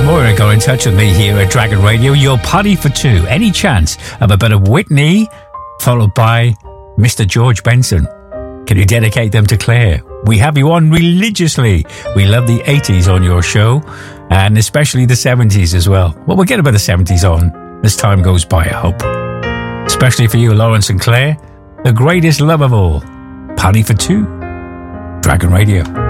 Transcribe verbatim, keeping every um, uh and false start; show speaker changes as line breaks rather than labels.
Moira got in touch with me here at Dragon Radio. Your party for two. Any chance of a bit of Whitney followed by Mister George Benson? Can you dedicate them to Claire? We have you on religiously. We love the eighties on your show, and especially the seventies as well. Well, we'll get a bit of seventies on as time goes by, I hope. Especially for you, Lawrence and Claire, the greatest love of all. Party for two. Dragon Radio.